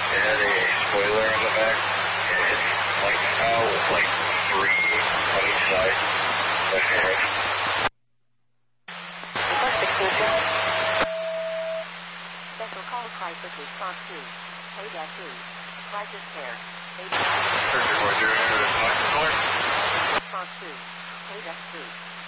It had a spoiler on the back, and it's like out with like 3 on each side. Like hammers. Request exclusion. Special call crisis response 2. K-2. Crisis care. Surgery 4 0 to the response support. Response 2. K-3.